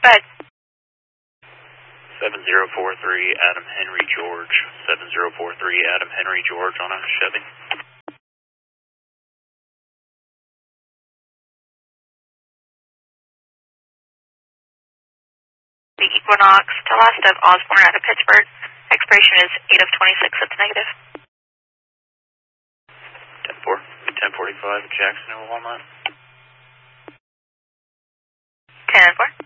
Bud. 7043 Adam Henry George. 7043 Adam Henry George on a Chevy. The Equinox to last of Osborne out of Pittsburgh. Expiration is 8 of 26. It's negative. 10-4. 1045 Jacksonville, Walnut. 10-4.